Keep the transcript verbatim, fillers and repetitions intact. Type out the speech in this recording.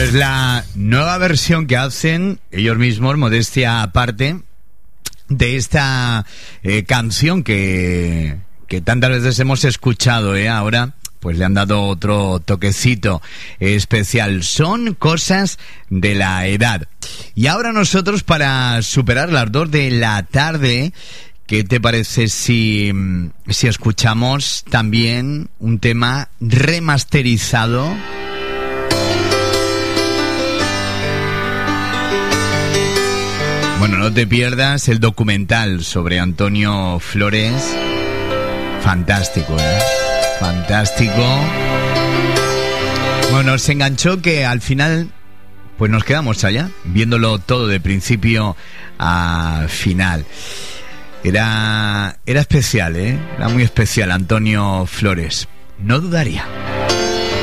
es la nueva versión que hacen ellos mismos, modestia aparte, de esta eh, canción que, que tantas veces hemos escuchado, ¿eh? Ahora pues le han dado otro toquecito especial. Son cosas de la edad. Y ahora nosotros, para superar las dos de la tarde, ¿qué te parece si, si escuchamos también un tema remasterizado? Bueno, no te pierdas el documental sobre Antonio Flores. Fantástico, ¿eh? Fantástico. Bueno, nos enganchó que al final pues nos quedamos allá, viéndolo todo de principio a final. Era, era especial, ¿eh? Era muy especial Antonio Flores. No dudaría.